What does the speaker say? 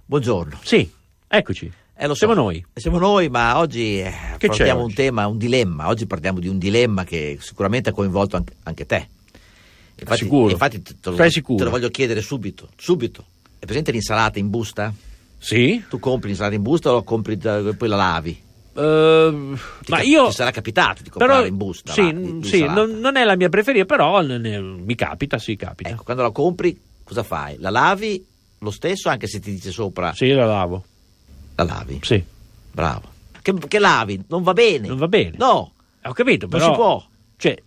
Buongiorno. Sì, eccoci. Lo so, siamo noi. Siamo noi, ma oggi Che affrontiamo c'è un tema, un dilemma. Oggi parliamo di un dilemma che sicuramente ha coinvolto anche te. Sicuro. Infatti Sei sicuro? te lo voglio chiedere subito. È presente l'insalata in busta? Sì? Tu compri l'insalata in busta o la compri e poi la lavi? Ma io Ti sarà capitato di comprare però, in busta? sì, l'insalata. non è la mia preferita, però mi capita, sì, capita. Ecco, quando la compri, cosa fai? La lavi lo stesso, anche se ti dice sopra? Sì, la lavo. La lavi? Sì. Bravo. Che lavi? Non va bene. Non va bene. No. Ho capito, Non però si può. Cioè,